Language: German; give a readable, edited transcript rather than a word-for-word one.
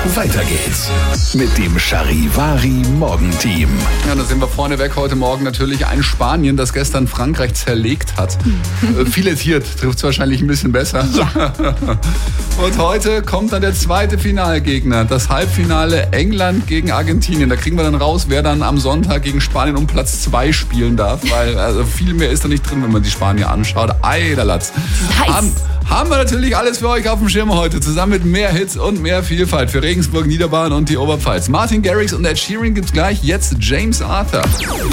Weiter geht's mit dem Charivari Morgenteam. Ja, da sind wir vorneweg heute Morgen natürlich ein Spanien, das gestern Frankreich zerlegt hat. Filetiert trifft es wahrscheinlich ein bisschen besser. Ja. Und heute kommt dann der zweite Finalgegner, das Halbfinale England gegen Argentinien. Da kriegen wir dann raus, wer dann am Sonntag gegen Spanien um Platz 2 spielen darf, weil also viel mehr ist da nicht drin, wenn man die Spanier anschaut. Eiderlatz. Haben wir natürlich alles für euch auf dem Schirm heute, zusammen mit mehr Hits und mehr Vielfalt für Regensburg, Niederbayern und die Oberpfalz. Martin Garrix und Ed Sheeran gibt's gleich, jetzt James Arthur.